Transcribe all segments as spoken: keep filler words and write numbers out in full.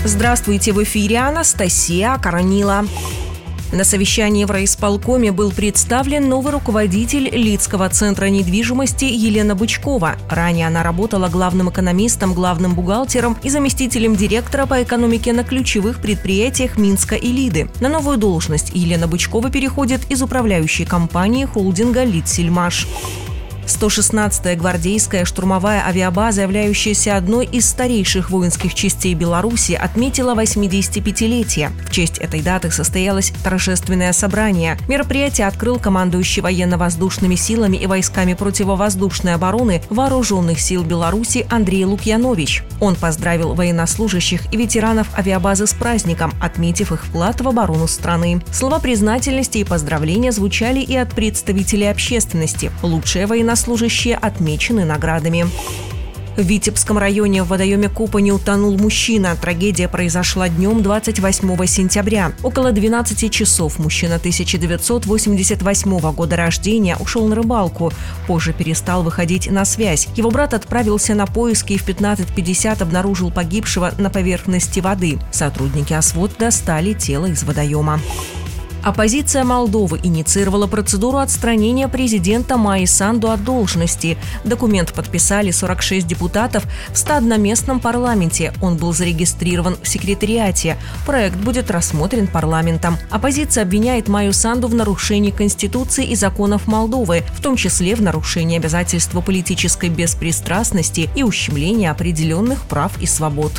Здравствуйте, в эфире Анастасия Акаранила. На совещании в райисполкоме был представлен новый руководитель Лидского центра недвижимости Елена Бычкова. Ранее она работала главным экономистом, главным бухгалтером и заместителем директора по экономике на ключевых предприятиях Минска и Лиды. На новую должность Елена Бычкова переходит из управляющей компании холдинга «Лидсельмаш». сто шестнадцатая гвардейская штурмовая авиабаза, являющаяся одной из старейших воинских частей Беларуси, отметила восьмидесятипятилетие. В честь этой даты состоялось торжественное собрание. Мероприятие открыл командующий военно-воздушными силами и войсками противовоздушной обороны Вооруженных сил Беларуси Андрей Лукьянович. Он поздравил военнослужащих и ветеранов авиабазы с праздником, отметив их вклад в оборону страны. Слова признательности и поздравления звучали и от представителей общественности. Лучшие военнослужащие Служащие отмечены наградами. В Витебском районе в водоеме Купани утонул мужчина. Трагедия произошла днем двадцать восьмого сентября. Около двенадцати часов мужчина тысяча девятьсот восемьдесят восьмого года рождения ушел на рыбалку. Позже перестал выходить на связь. Его брат отправился на поиски и в пятнадцать пятьдесят обнаружил погибшего на поверхности воды. Сотрудники ОСВОД достали тело из водоема. Оппозиция Молдовы инициировала процедуру отстранения президента Майи Санду от должности. Документ подписали сорок шесть депутатов в ста одноместном парламенте. Он был зарегистрирован в секретариате. Проект будет рассмотрен парламентом. Оппозиция обвиняет Майю Санду в нарушении Конституции и законов Молдовы, в том числе в нарушении обязательства политической беспристрастности и ущемлении определенных прав и свобод.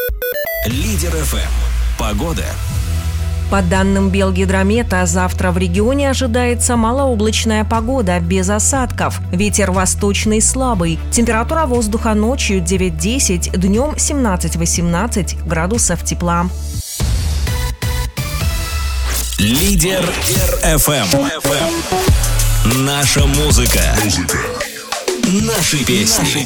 Лидер эф эм. Погода. По данным Белгидромета, завтра в регионе ожидается малооблачная погода, без осадков. Ветер восточный слабый. Температура воздуха ночью девять-десять, днем семнадцать-восемнадцать градусов тепла. Лидер эф эм. Наша музыка. Наши песни.